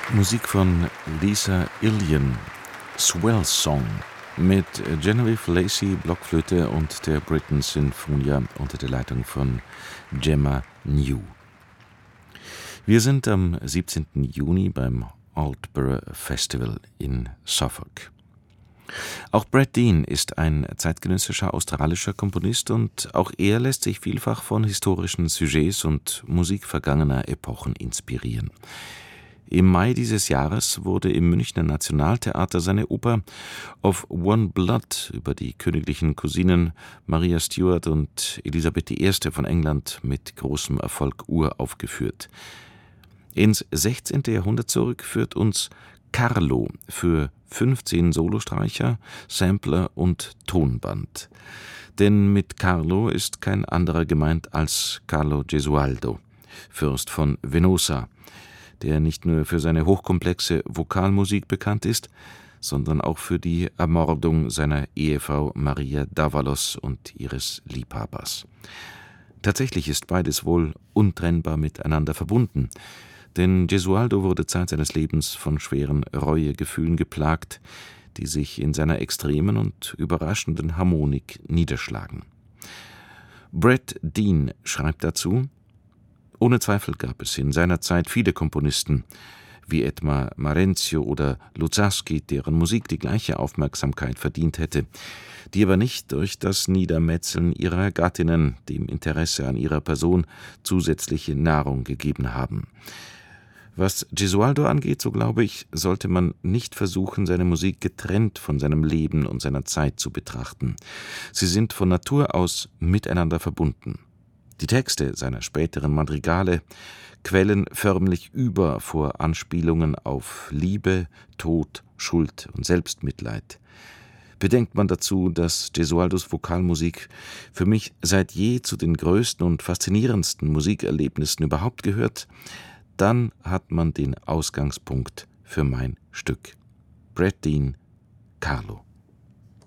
Musik von Lisa Ilian, Swell Song, mit Genevieve Lacey Blockflöte und der Britten Sinfonia unter der Leitung von Gemma New. Wir sind am 17. Juni beim Aldborough Festival in Suffolk. Auch Brad Dean ist ein zeitgenössischer australischer Komponist und auch er lässt sich vielfach von historischen Sujets und Musik vergangener Epochen inspirieren. Im Mai dieses Jahres wurde im Münchner Nationaltheater seine Oper Of One Blood über die königlichen Cousinen Maria Stuart und Elisabeth I. von England mit großem Erfolg uraufgeführt. Ins 16. Jahrhundert zurück führt uns Carlo für 15 Solostreicher, Sampler und Tonband. Denn mit Carlo ist kein anderer gemeint als Carlo Gesualdo, Fürst von Venosa, der nicht nur für seine hochkomplexe Vokalmusik bekannt ist, sondern auch für die Ermordung seiner Ehefrau Maria d'Avalos und ihres Liebhabers. Tatsächlich ist beides wohl untrennbar miteinander verbunden, denn Gesualdo wurde Zeit seines Lebens von schweren Reuegefühlen geplagt, die sich in seiner extremen und überraschenden Harmonik niederschlagen. Brad Dean schreibt dazu: Ohne Zweifel gab es in seiner Zeit viele Komponisten, wie etwa Marenzio oder Luzzaschi, deren Musik die gleiche Aufmerksamkeit verdient hätte, die aber nicht durch das Niedermetzeln ihrer Gattinnen dem Interesse an ihrer Person zusätzliche Nahrung gegeben haben. Was Gesualdo angeht, so glaube ich, sollte man nicht versuchen, seine Musik getrennt von seinem Leben und seiner Zeit zu betrachten. Sie sind von Natur aus miteinander verbunden. Die Texte seiner späteren Madrigale quellen förmlich über vor Anspielungen auf Liebe, Tod, Schuld und Selbstmitleid. Bedenkt man dazu, dass Gesualdos Vokalmusik für mich seit je zu den größten und faszinierendsten Musikerlebnissen überhaupt gehört, dann hat man den Ausgangspunkt für mein Stück. Brad Dean, Carlo.